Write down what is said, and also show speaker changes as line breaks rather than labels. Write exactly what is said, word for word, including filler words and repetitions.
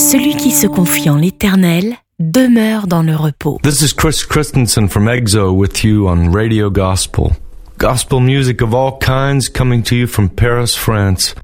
Celui qui se confie en l'Éternel demeure dans le repos.
This is Chris Christensen from EXO with you on Radio Gospel. Gospel music of all kinds coming to you from Paris, France.